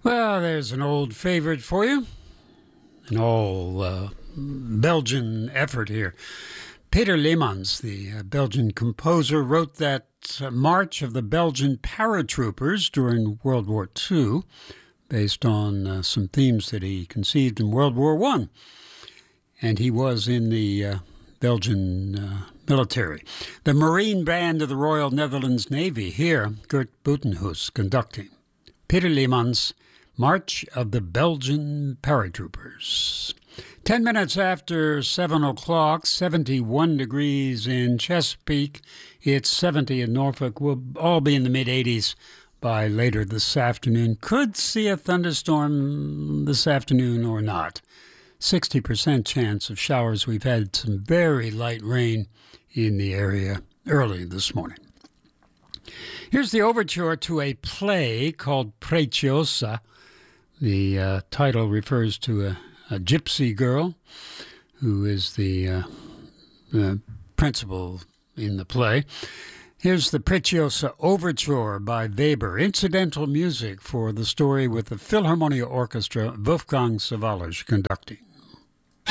Well, there's an old favorite for you. An all Belgian effort here. Peter Leemans, the Belgian composer, wrote that march of the Belgian paratroopers during World War II, based on some themes that he conceived in World War I. And he was in the Belgian military. The Marine Band of the Royal Netherlands Navy, here, Gert Buitenhuis conducting. Peter Leemans, March of the Belgian Paratroopers. 10 minutes after 7 o'clock, 71 degrees in Chesapeake. It's 70 in Norfolk. We'll all be in the mid-80s by later this afternoon. Could see a thunderstorm this afternoon or not. 60% chance of showers. We've had some very light rain in the area early this morning. Here's the overture to a play called Preciosa. The title refers to a gypsy girl who is the principal in the play. Here's the Preciosa Overture by Weber, incidental music for the story with the Philharmonia Orchestra, Wolfgang Sawallisch conducting.